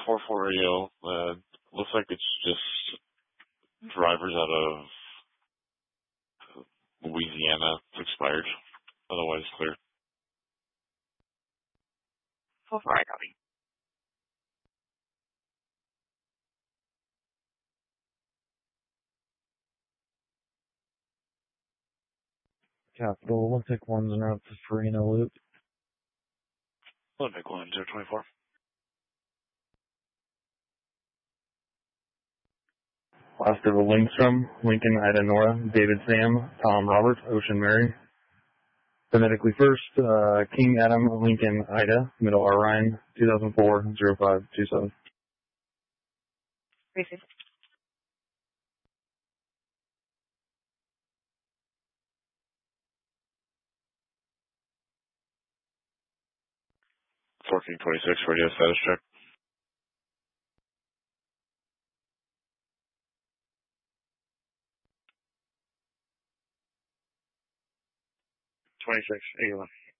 4-4 radio. Looks like it's just drivers out of Louisiana. It's expired. Otherwise clear. 4-4, I copy. Capital Olympic 1's en route to Farina Loop. Olympic 1-024. Last of the Lindstrom, Lincoln, Ida, Nora, David, Sam, Tom, Robert, Ocean, Mary. Phonetically first, King, Adam, Lincoln, Ida, middle R, Ryan, 2004-0527. Receive. 1426, radio status check. 26, 81.